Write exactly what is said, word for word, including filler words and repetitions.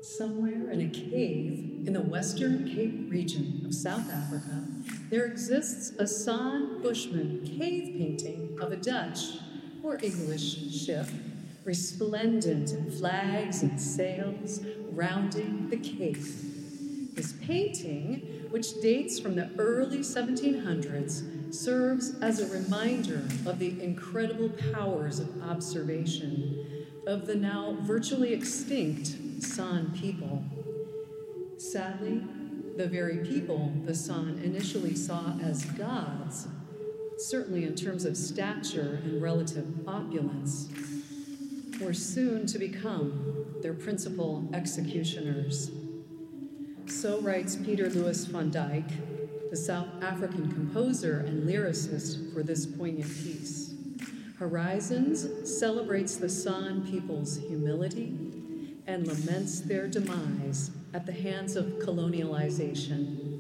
Somewhere in a cave in the Western Cape region of South Africa, there exists a San Bushman cave painting of a Dutch or English ship, resplendent in flags and sails, rounding the cave. This painting, which dates from the early seventeen hundreds, serves as a reminder of the incredible powers of observation of the now virtually extinct San people. Sadly, the very people the San initially saw as gods, certainly in terms of stature and relative opulence, were soon to become their principal executioners. So writes Peter Louis van Dyk, the South African composer and lyricist for this poignant piece. Horizons celebrates the San people's humility and laments their demise at the hands of colonialization.